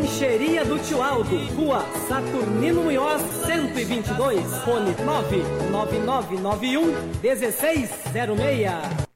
Lancheria do Tio Aldo, Rua Saturnino Munhoz, 122, fone 99991 1606.